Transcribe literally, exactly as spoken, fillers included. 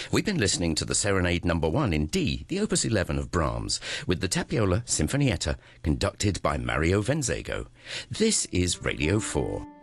We've been listening to the Serenade Number One in D, the Opus eleven of Brahms, with the Tapiola Sinfonietta, conducted by Mario Venzago. This is Radio four.